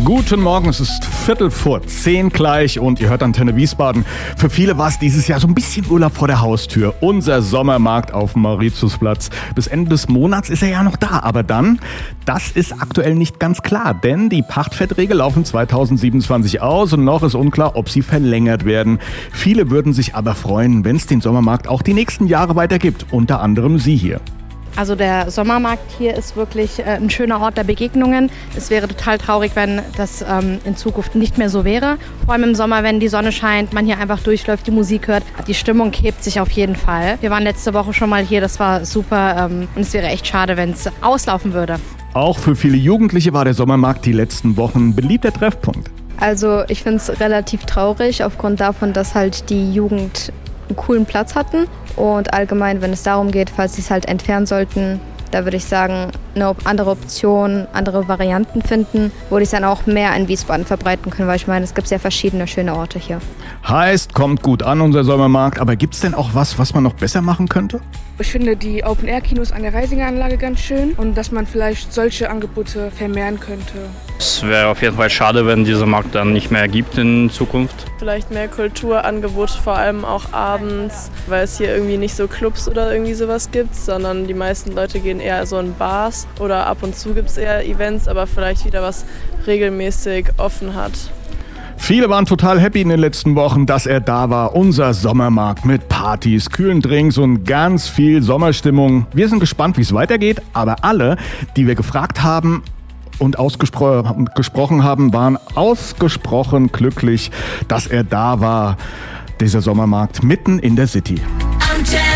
Guten Morgen, es ist 9:45 gleich und ihr hört Antenne Wiesbaden. Für viele war es dieses Jahr so ein bisschen Urlaub vor der Haustür. Unser Sommermarkt auf dem Mauritiusplatz. Bis Ende des Monats ist er ja noch da, aber dann, das ist aktuell nicht ganz klar, denn die Pachtverträge laufen 2027 aus und noch ist unklar, ob sie verlängert werden. Viele würden sich aber freuen, wenn es den Sommermarkt auch die nächsten Jahre weiter gibt, unter anderem Sie hier. Also der Sommermarkt hier ist wirklich ein schöner Ort der Begegnungen. Es wäre total traurig, wenn das in Zukunft nicht mehr so wäre. Vor allem im Sommer, wenn die Sonne scheint, man hier einfach durchläuft, die Musik hört. Die Stimmung hebt sich auf jeden Fall. Wir waren letzte Woche schon mal hier, das war super und es wäre echt schade, wenn es auslaufen würde. Auch für viele Jugendliche war der Sommermarkt die letzten Wochen ein beliebter Treffpunkt. Also ich finde es relativ traurig, aufgrund davon, dass halt die Jugend einen coolen Platz hatten. Und allgemein, wenn es darum geht, falls sie es halt entfernen sollten, da würde ich sagen, eine andere Option, andere Varianten finden, wo die es dann auch mehr in Wiesbaden verbreiten können, weil ich meine, es gibt sehr verschiedene schöne Orte hier. Heißt, kommt gut an, unser Sommermarkt, aber gibt es denn auch was man noch besser machen könnte? Ich finde die Open-Air-Kinos an der Reisinger Anlage ganz schön und dass man vielleicht solche Angebote vermehren könnte. Es wäre auf jeden Fall schade, wenn dieser Markt dann nicht mehr gibt in Zukunft. Vielleicht mehr Kulturangebote, vor allem auch abends, weil es hier irgendwie nicht so Clubs oder irgendwie sowas gibt, sondern die meisten Leute gehen eher so in Bars oder ab und zu gibt es eher Events, aber vielleicht wieder was regelmäßig offen hat. Viele waren total happy in den letzten Wochen, dass er da war. Unser Sommermarkt mit Partys, kühlen Drinks und ganz viel Sommerstimmung. Wir sind gespannt, wie es weitergeht, aber alle, die wir gefragt haben und gesprochen haben, waren ausgesprochen glücklich, dass er da war. Dieser Sommermarkt mitten in der City.